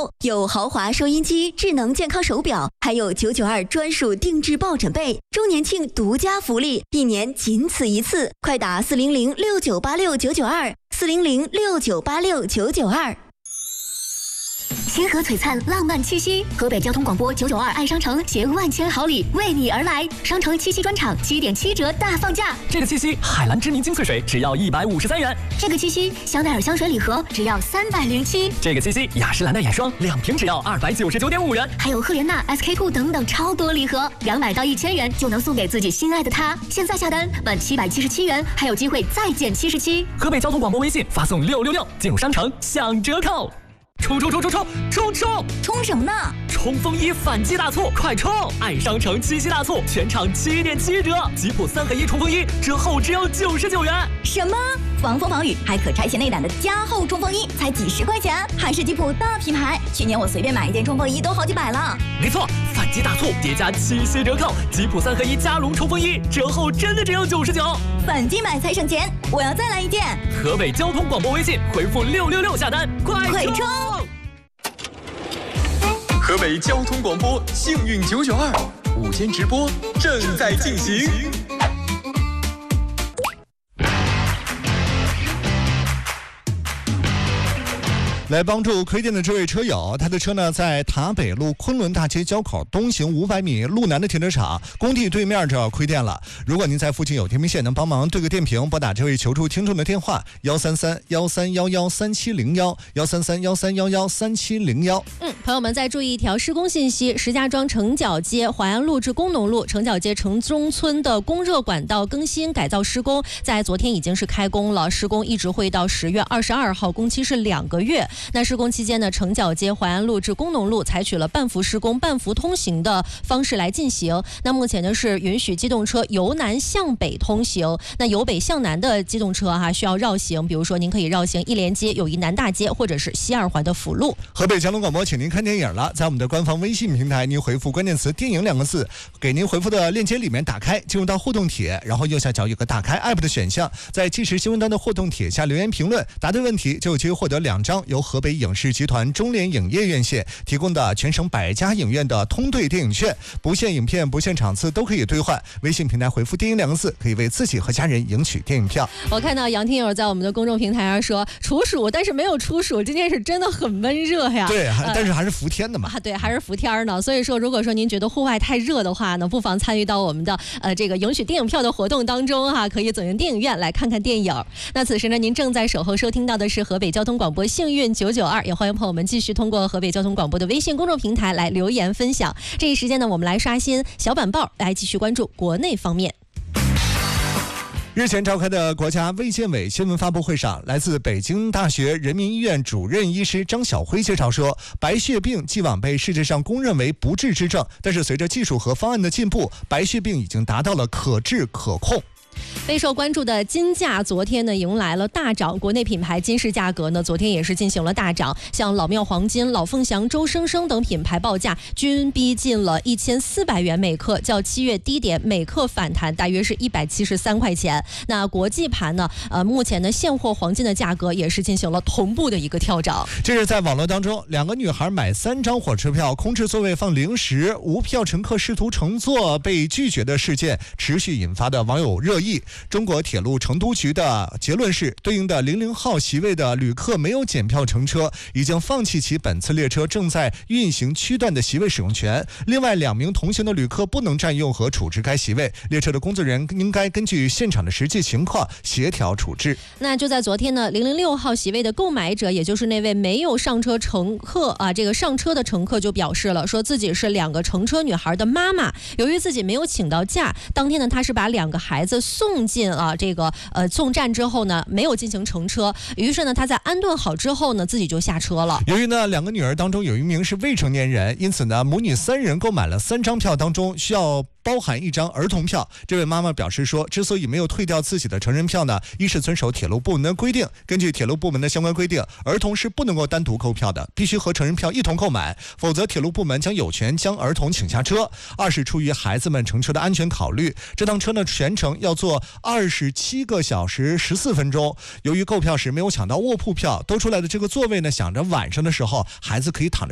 购，有豪华收音机、智能健康手表，还有992专属定制抱枕被。周年庆独家福利，1年仅此一次，快打400698699240069869992。 星河璀璨，浪漫七夕，河北交通广播992爱商城携万千好礼为你而来，商城七夕专场7.7折大放价。 这个七夕，海蓝知名精粹水只要153元。 这个七夕，香奈儿香水礼盒只要307。 这个七夕，雅诗兰黛眼霜2瓶只要299.5元。 还有赫莲娜、SK-2等等超多礼盒，200到1000元就能送给自己心爱的他。现在下单满777元，还有机会再减77。 河北交通广播微信发送666，进入商城享折扣。冲！ 冲什么呢？ 冲锋衣反击大促，快冲！爱商城七夕大促，全场7.7折，吉普3合1冲锋衣折后只要99元。 什么？防风防雨还可拆卸内胆的加厚冲锋衣才几十块钱，还是吉普大品牌。去年我随便买一件冲锋衣都好几百了。 没错，反击大促叠加七夕折扣，吉普3合1加绒冲锋衣折后真的只要99。 反击买才省钱，我要再来一件。 河北交通广播微信回复666下单，快冲！ 河北交通广播幸运992午间直播正在进行。 来帮助亏电的这位车友，他的车呢在塔北路昆仑大街交口东行500米路南的停车场工地对面这亏电了。如果您在附近有电瓶线，能帮忙对个电瓶，拨打这位求助听众的电话13313113701，13313113701。 朋友们再注意一条施工信息：石家庄城角街淮安路至工农路城角街城中村的供热管道更新改造施工，在昨天已经是开工了，施工一直会到10月22号，工期是2个月。那施工期间呢，城角街淮安路至工农路采取了半幅施工、半幅通行的方式来进行。那目前呢是允许机动车由南向北通行，那由北向南的机动车需要绕行，比如说您可以绕行一连街、友谊南大街或者是西2环的辅路。 河北交通广播，请您看电影了，在我们的官方微信平台，您回复关键词电影2个字，给您回复的链接里面打开，进入到互动帖，然后右下角有个打开 app 的选项，在即时新闻端的互动帖下留言评论，答对问题就有机会获得2张由河北影视集团中联影业院线提供的全省100家影院的通兑电影券，不限影片不限场次都可以兑换。微信平台回复电影2个字，可以为自己和家人赢取电影票。 我看到杨听友在我们的公众平台上说处暑，但是没有处暑，今天是真的很闷热呀。 对，但是还是伏天的嘛。 对，还是伏天呢。所以说，如果说您觉得户外太热的话呢，不妨参与到我们的这个赢取电影票的活动当中可以走进电影院来看看电影。那此时呢，您正在守候收听到的是河北交通广播幸运992，也欢迎朋友们继续通过河北交通广播的微信公众平台来留言分享。这一时间呢，我们来刷新小板报，来继续关注国内方面。 日前召开的国家卫健委新闻发布会上，来自北京大学人民医院主任医师张晓辉介绍说，白血病既往被世界上公认为不治之症，但是随着技术和方案的进步，白血病已经达到了可治可控。 备受关注的金价昨天呢迎来了大涨，国内品牌金饰价格呢昨天也是进行了大涨，像老庙黄金、老凤祥、周生生等品牌报价均逼近了1400元每克，较7月低点每克反弹大约是173块钱。那国际盘呢目前的现货黄金的价格也是进行了同步的一个跳涨。 这是在网络当中，2个女孩买3张火车票，空置座位放零食，无票乘客试图乘坐被拒绝的事件持续引发的网友热议。中国铁路成都局的结论是，对应的00号席位的旅客没有检票乘车，已经放弃其本次列车正在运行区段的席位使用权。另外2名同行的旅客不能占用和处置该席位，列车的工作人员应该根据现场的实际情况协调处置。 那就在昨天呢，006号席位的购买者，也就是那位没有上车乘客这个上车的乘客就表示了，说自己是2个乘车女孩的妈妈，由于自己没有请到假，当天呢他是把2个孩子送进这个送站之后呢，没有进行乘车，于是呢他在安顿好之后呢，自己就下车了。 由于呢2个女儿当中有1名是未成年人，因此呢母女3人购买了3张票当中需要包含1张儿童票。这位妈妈表示说，之所以没有退掉自己的成人票呢，一是遵守铁路部门的规定，根据铁路部门的相关规定，儿童是不能够单独购票的，必须和成人票一同购买，否则铁路部门将有权将儿童请下车。二是出于孩子们乘车的安全考虑，这趟车呢全程要坐27个小时14分钟。由于购票时没有抢到卧铺票，多出来的这个座位呢，想着晚上的时候孩子可以躺着